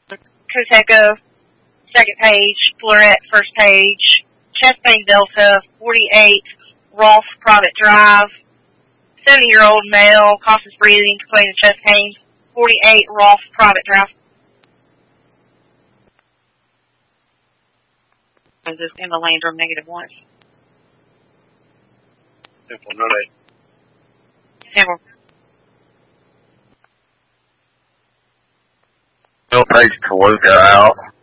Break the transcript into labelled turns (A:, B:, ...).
A: Coteca, second page. Florette, first page. Chest pain Delta, 48, Rolfe, private drive. 70-year-old male, cautious breathing, complaining of chest pain. 48, Rolfe, private drive. Is this Emma Landrum, -1?
B: Simple, no name.
A: Simple.
C: Bill takes Toluca out.